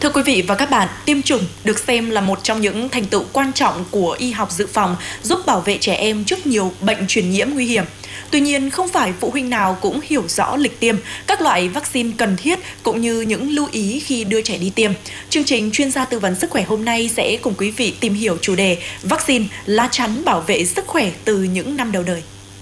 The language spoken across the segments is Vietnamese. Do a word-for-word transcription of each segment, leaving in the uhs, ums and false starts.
Thưa quý vị và các bạn, tiêm chủng được xem là một trong những thành tựu quan trọng của y học dự phòng, giúp bảo vệ trẻ em trước nhiều bệnh truyền nhiễm nguy hiểm. Tuy nhiên, không phải phụ huynh nào cũng hiểu rõ lịch tiêm, các loại vaccine cần thiết cũng như những lưu ý khi đưa trẻ đi tiêm. Chương trình chuyên gia tư vấn sức khỏe hôm nay sẽ cùng quý vị tìm hiểu chủ đề vaccine lá chắn bảo vệ sức khỏe từ những năm đầu đời.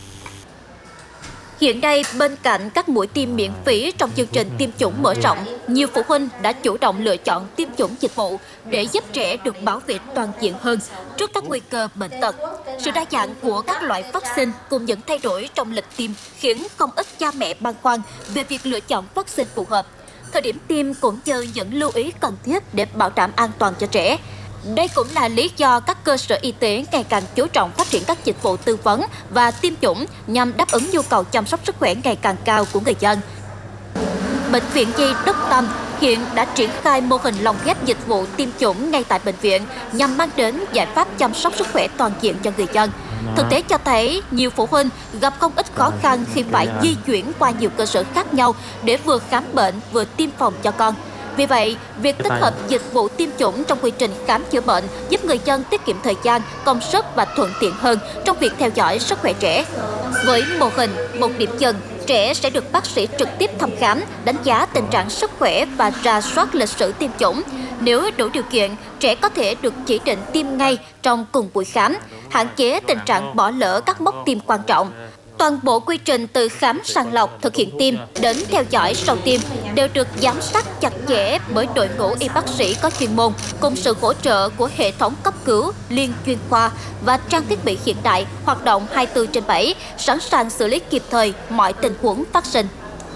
Hiện nay, bên cạnh các mũi tiêm miễn phí trong chương trình tiêm chủng mở rộng, nhiều phụ huynh đã chủ động lựa chọn tiêm chủng dịch vụ để giúp trẻ được bảo vệ toàn diện hơn trước các nguy cơ bệnh tật. Sự đa dạng của các loại vaccine cùng những thay đổi trong lịch tiêm khiến không ít cha mẹ băn khoăn về việc lựa chọn vaccine phù hợp. Thời điểm tiêm cũng như những lưu ý cần thiết để bảo đảm an toàn cho trẻ. Đây cũng là lý do các cơ sở y tế ngày càng chú trọng phát triển các dịch vụ tư vấn và tiêm chủng nhằm đáp ứng nhu cầu chăm sóc sức khỏe ngày càng cao của người dân. Bệnh viện Nhi Đức Tâm hiện đã triển khai mô hình lồng ghép dịch vụ tiêm chủng ngay tại bệnh viện nhằm mang đến giải pháp chăm sóc sức khỏe toàn diện cho người dân. Thực tế cho thấy nhiều phụ huynh gặp không ít khó khăn khi phải di chuyển qua nhiều cơ sở khác nhau để vừa khám bệnh vừa tiêm phòng cho con. Vì vậy, việc tích hợp dịch vụ tiêm chủng trong quy trình khám chữa bệnh giúp người dân tiết kiệm thời gian, công sức và thuận tiện hơn trong việc theo dõi sức khỏe trẻ. Với mô hình một điểm dừng, trẻ sẽ được bác sĩ trực tiếp thăm khám, đánh giá tình trạng sức khỏe và rà soát lịch sử tiêm chủng. Nếu đủ điều kiện, trẻ có thể được chỉ định tiêm ngay trong cùng buổi khám, hạn chế tình trạng bỏ lỡ các mốc tiêm quan trọng. Toàn bộ quy trình từ khám sàng lọc, thực hiện tiêm đến theo dõi sau tiêm đều được giám sát chặt chẽ bởi đội ngũ y bác sĩ có chuyên môn cùng sự hỗ trợ của hệ thống cấp cứu, liên chuyên khoa và trang thiết bị hiện đại hoạt động hai mươi tư trên bảy, sẵn sàng xử lý kịp thời mọi tình huống phát sinh.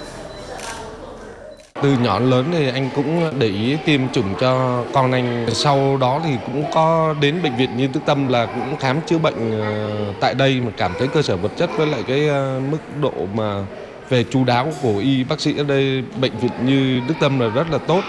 Từ nhỏ đến lớn thì anh cũng để ý tiêm chủng cho con anh. Sau đó thì cũng có đến bệnh viện Nhi Đức Tâm là cũng khám chữa bệnh tại đây, mà cảm thấy cơ sở vật chất với lại cái mức độ mà về chu đáo của y bác sĩ ở đây bệnh viện Nhi Đức Tâm là rất là tốt.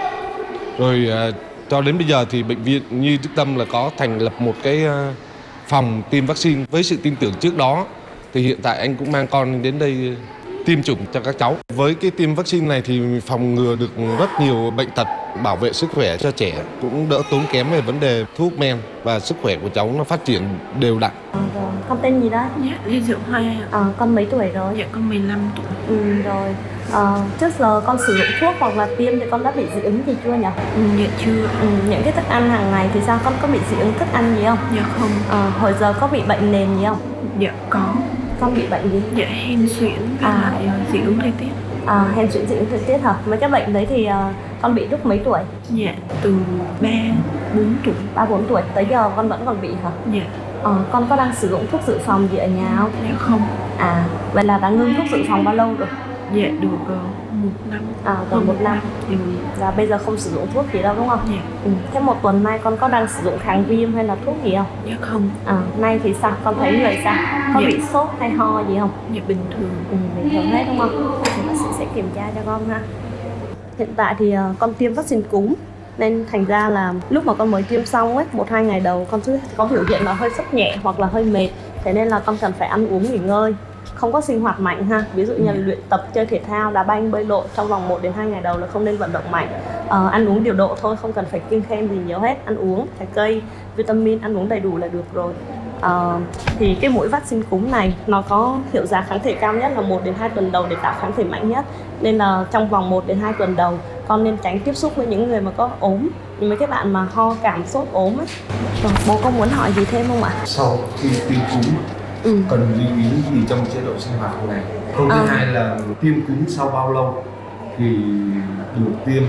Rồi cho đến bây giờ thì bệnh viện Nhi Đức Tâm là có thành lập một cái phòng tiêm vaccine. Với sự tin tưởng trước đó thì hiện tại anh cũng mang con đến đây tiêm chủng cho các cháu. Với cái tiêm vaccine này thì phòng ngừa được rất nhiều bệnh tật, bảo vệ sức khỏe cho trẻ, cũng đỡ tốn kém về vấn đề thuốc men và sức khỏe của cháu nó phát triển đều đặn. À, rồi. Con tên gì đấy? Dạ, Lê Diệu Hoa. À, con mấy tuổi rồi? Dạ, con mười lăm tuổi. Ừ, rồi. À, trước giờ con sử dụng thuốc hoặc là tiêm thì con đã bị dị ứng gì chưa nhỉ? Ừ, dạ chưa. Ừ, những cái thức ăn hàng ngày thì sao, con có bị dị ứng thức ăn gì không? Dạ không. À, hồi giờ có bị bệnh nền gì không? Dạ có. Con bị bệnh gì? Dạ hen suyễn và À. lại uh, dị ứng thời tiết. À, hen suyễn dị ứng thời tiết hả? Mấy cái bệnh đấy thì uh, con bị lúc mấy tuổi? Dạ từ ba bốn tuổi. ba bốn tuổi, tới giờ con vẫn còn bị hả? Dạ. Ờ, con có đang sử dụng thuốc dự phòng gì ở nhà không? Dạ không. À, vậy là đã ngưng thuốc dự phòng bao lâu rồi? Dạ được uh, một năm. À, gần một năm. Ừ. Và bây giờ không sử dụng thuốc gì đâu đúng không? Dạ. Ừ. Thế một tuần nay con có đang sử dụng kháng viêm hay là thuốc gì không? Dạ không. À, nay thì sao? Con thấy người sao? Có Dạ. bị sốt hay ho gì không? Dạ bình thường. Ừ, bình thường hết đúng không? Thì bác sĩ sẽ kiểm tra cho con ha. Hiện tại thì uh, con tiêm vaccine cúm, nên thành ra là lúc mà con mới tiêm xong ấy, một hai ngày đầu con sẽ có biểu hiện là hơi sốt nhẹ hoặc là hơi mệt. Thế nên là con cần phải ăn uống nghỉ ngơi, không có sinh hoạt mạnh ha. Ví dụ như là luyện tập chơi thể thao, đá banh, bơi lội trong vòng một đến hai ngày đầu là không nên vận động mạnh. Ờ, ăn uống điều độ thôi, không cần phải kiêng khem gì nhiều hết. Ăn uống trái cây, vitamin, ăn uống đầy đủ là được rồi. Ờ, thì cái mũi vaccine cúm này nó có hiệu giá kháng thể cao nhất là một đến hai tuần đầu để tạo kháng thể mạnh nhất. Nên là trong vòng một đến hai tuần đầu con nên tránh tiếp xúc với những người mà có ốm, những mấy cái bạn mà ho, cảm, sốt, ốm ấy. Rồi, bố có muốn hỏi gì thêm không ạ? Sau khi tiêm cúm Ừ. cần lưu ý gì trong chế độ sinh hoạt hàng ngày? Câu thứ À. hai là tiêm cúm sau bao lâu thì được tiêm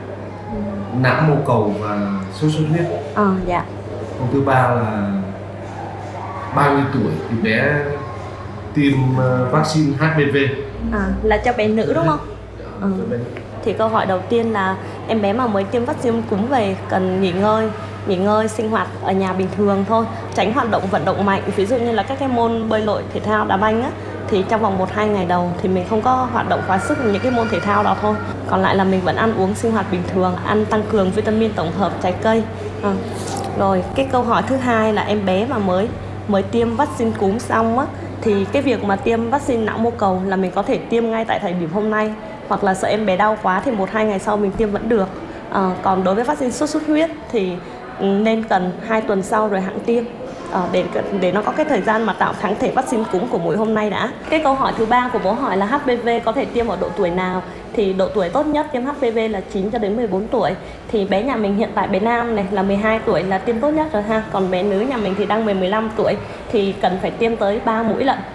não mô cầu và sốt xuất huyết? Ờ, dạ. Câu thứ ba là bao nhiêu tuổi thì bé tiêm uh, vaccine hát pê vê? À, là cho bé nữ đúng không? Ừ. Cho bé. Thì câu hỏi đầu tiên là em bé mà mới tiêm vaccine cúm về cần nghỉ ngơi, nghỉ ngơi sinh hoạt ở nhà bình thường thôi, tránh hoạt động vận động mạnh. Ví dụ như là các cái môn bơi lội, thể thao, đá banh á, thì trong vòng một hai ngày đầu thì mình không có hoạt động quá sức những cái môn thể thao đó thôi. Còn lại là mình vẫn ăn uống sinh hoạt bình thường, ăn tăng cường vitamin tổng hợp, trái cây. À. Rồi cái câu hỏi thứ hai là em bé mà mới mới tiêm vaccine cúm xong á, thì cái việc mà tiêm vaccine não mô cầu là mình có thể tiêm ngay tại thời điểm hôm nay, hoặc là sợ em bé đau quá thì một hai ngày sau mình tiêm vẫn được. À, còn đối với vaccine sốt xuất huyết thì nên cần hai tuần sau rồi hẵng tiêm. À, để để nó có cái thời gian mà tạo kháng thể vaccine cúm của mũi hôm nay đã. Cái câu hỏi thứ ba của bố hỏi là hát pê vê có thể tiêm ở độ tuổi nào? Thì độ tuổi tốt nhất tiêm hát pê vê là chín cho đến mười bốn tuổi. Thì bé nhà mình hiện tại bé nam này là mười hai tuổi là tiêm tốt nhất rồi ha. Còn bé nữ nhà mình thì đang mười lăm tuổi thì cần phải tiêm tới ba mũi lận.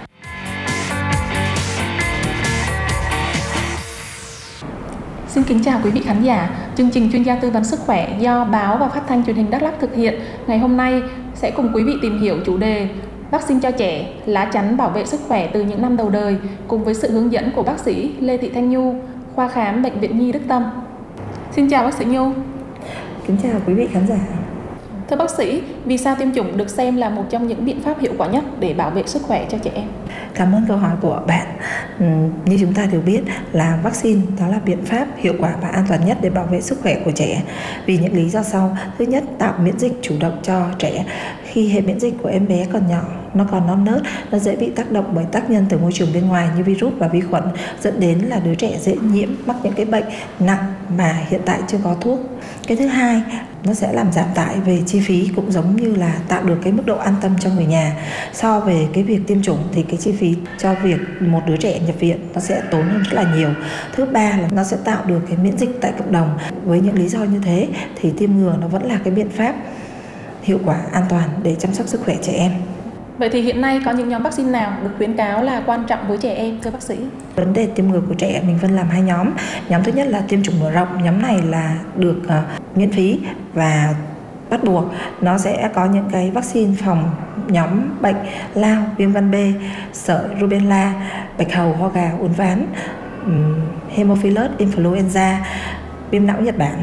Xin kính chào quý vị khán giả. Chương trình chuyên gia tư vấn sức khỏe do báo và phát thanh truyền hình Đắk Lắk thực hiện ngày hôm nay sẽ cùng quý vị tìm hiểu chủ đề vaccine cho trẻ, lá chắn bảo vệ sức khỏe từ những năm đầu đời, cùng với sự hướng dẫn của bác sĩ Lê Thị Thanh Nhu, khoa khám Bệnh viện Nhi Đức Tâm. Xin chào bác sĩ Nhu. Kính chào quý vị khán giả. Thưa bác sĩ, vì sao tiêm chủng được xem là một trong những biện pháp hiệu quả nhất để bảo vệ sức khỏe cho trẻ em? Cảm ơn câu hỏi của bạn. Ừ, như chúng ta đều biết là vaccine đó là biện pháp hiệu quả và an toàn nhất để bảo vệ sức khỏe của trẻ. Vì những lý do sau. Thứ nhất, tạo miễn dịch chủ động cho trẻ. Khi hệ miễn dịch của em bé còn nhỏ, nó còn non nớt, nó dễ bị tác động bởi tác nhân từ môi trường bên ngoài như virus và vi khuẩn, dẫn đến là đứa trẻ dễ nhiễm mắc những cái bệnh nặng mà hiện tại chưa có thuốc. Cái thứ hai, nó sẽ làm giảm tải về chi phí, cũng giống như là tạo được cái mức độ an tâm cho người nhà. So về cái việc tiêm chủng thì cái chi phí cho việc một đứa trẻ nhập viện nó sẽ tốn hơn rất là nhiều. Thứ ba là nó sẽ tạo được cái miễn dịch tại cộng đồng. Với những lý do như thế thì tiêm ngừa nó vẫn là cái biện pháp hiệu quả, an toàn để chăm sóc sức khỏe trẻ em. Vậy thì hiện nay có những nhóm vaccine nào được khuyến cáo là quan trọng với trẻ em, thưa bác sĩ? Vấn đề tiêm ngừa của trẻ mình phân làm hai nhóm. Nhóm thứ nhất là tiêm chủng mở rộng. Nhóm này là được uh, miễn phí và bắt buộc. Nó sẽ có những cái vaccine phòng nhóm bệnh lao, viêm gan B, sởi, rubella, bạch hầu, ho gà, uốn ván, um, Haemophilus influenza, viêm não Nhật Bản.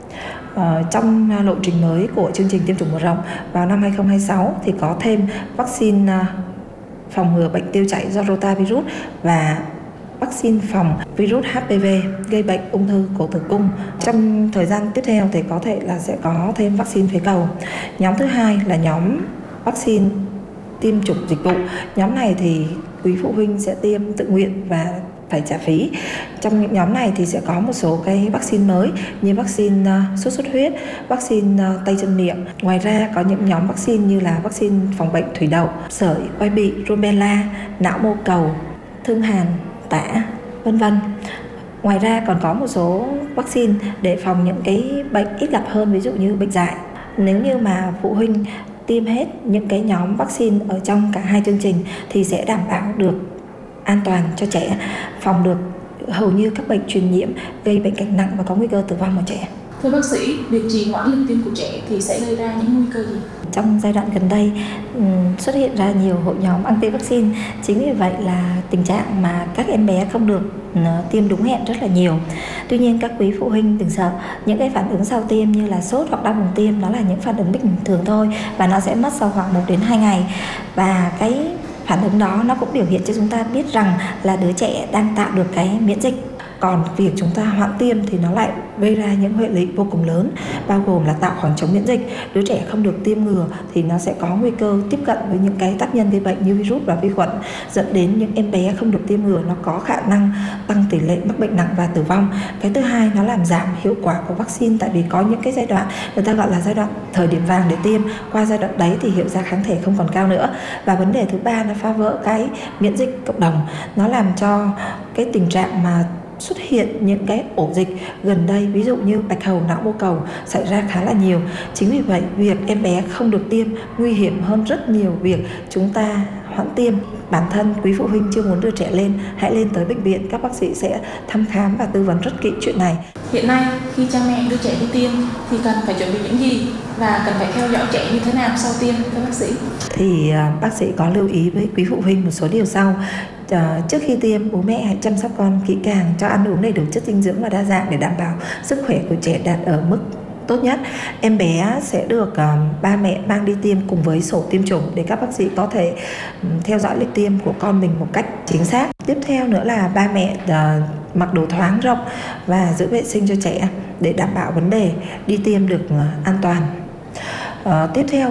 Uh, trong lộ trình mới của chương trình tiêm chủng mở rộng vào năm hai không hai sáu thì có thêm vaccine uh, phòng ngừa bệnh tiêu chảy do rotavirus và vaccine phòng virus hát pê vê gây bệnh ung thư cổ tử cung. Trong thời gian tiếp theo thì có thể là sẽ có thêm vaccine phế cầu. Nhóm thứ hai là nhóm vaccine tiêm chủng dịch vụ. Nhóm này thì quý phụ huynh sẽ tiêm tự nguyện và phải trả phí. Trong những nhóm này thì sẽ có một số cái vaccine mới như vaccine uh, sốt xuất huyết, vaccine uh, tay chân miệng. Ngoài ra có những nhóm vaccine như là vaccine phòng bệnh thủy đậu, sởi, quai bị, rubella, não mô cầu, thương hàn, tả, vân vân. Ngoài ra còn có một số vaccine để phòng những cái bệnh ít gặp hơn, ví dụ như bệnh dại. Nếu như mà phụ huynh tiêm hết những cái nhóm vaccine ở trong cả hai chương trình thì sẽ đảm bảo được an toàn cho trẻ, phòng được hầu như các bệnh truyền nhiễm gây bệnh cảnh nặng và có nguy cơ tử vong ở trẻ. Thưa bác sĩ, việc trì hoãn lịch tiêm của trẻ thì sẽ gây ra những nguy cơ gì? Trong giai đoạn gần đây xuất hiện ra nhiều hội nhóm anti vaccine. Chính vì vậy là tình trạng mà các em bé không được tiêm đúng hẹn rất là nhiều. Tuy nhiên các quý phụ huynh đừng sợ, những cái phản ứng sau tiêm như là sốt hoặc đau vùng tiêm nó là những phản ứng bình thường thôi và nó sẽ mất sau khoảng một đến hai ngày. Và cái phản ứng đó nó cũng biểu hiện cho chúng ta biết rằng là đứa trẻ đang tạo được cái miễn dịch. Còn việc chúng ta hoãn tiêm thì nó lại gây ra những hệ lụy vô cùng lớn, bao gồm là tạo khoảng trống miễn dịch. Đứa trẻ không được tiêm ngừa thì nó sẽ có nguy cơ tiếp cận với những cái tác nhân gây bệnh như virus và vi khuẩn, dẫn đến những em bé không được tiêm ngừa nó có khả năng tăng tỷ lệ mắc bệnh nặng và tử vong. Cái thứ hai, nó làm giảm hiệu quả của vaccine, tại vì có những cái giai đoạn người ta gọi là giai đoạn thời điểm vàng để tiêm, qua giai đoạn đấy thì hiệu giá kháng thể không còn cao nữa. Và vấn đề thứ ba, nó phá vỡ cái miễn dịch cộng đồng, nó làm cho cái tình trạng mà xuất hiện những cái ổ dịch gần đây, ví dụ như bạch hầu, não mô cầu xảy ra khá là nhiều. Chính vì vậy việc em bé không được tiêm nguy hiểm hơn rất nhiều việc chúng ta hoãn tiêm. Bản thân quý phụ huynh chưa muốn đưa trẻ lên, hãy lên tới bệnh viện, các bác sĩ sẽ thăm khám và tư vấn rất kỹ chuyện này. Hiện nay khi cha mẹ đưa trẻ đi tiêm thì cần phải chuẩn bị những gì và cần phải theo dõi trẻ như thế nào sau tiêm, thưa bác sĩ? Thì uh, bác sĩ có lưu ý với quý phụ huynh một số điều sau. Uh, trước khi tiêm, bố mẹ hãy chăm sóc con kỹ càng, cho ăn uống đầy đủ chất dinh dưỡng và đa dạng để đảm bảo sức khỏe của trẻ đạt ở mức tốt nhất. Em bé sẽ được uh, ba mẹ mang đi tiêm cùng với sổ tiêm chủng để các bác sĩ có thể um, theo dõi lịch tiêm của con mình một cách chính xác. Tiếp theo nữa là ba mẹ uh, mặc đồ thoáng rộng và giữ vệ sinh cho trẻ để đảm bảo vấn đề đi tiêm được uh, an toàn. Uh, tiếp theo